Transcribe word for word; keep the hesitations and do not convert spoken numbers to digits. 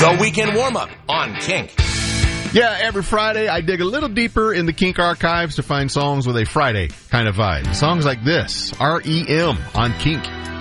The Weekend Warm-Up on Kink. Yeah, every Friday I dig a little deeper in the Kink archives to find songs with a Friday kind of vibe. Songs like this, R E M on Kink.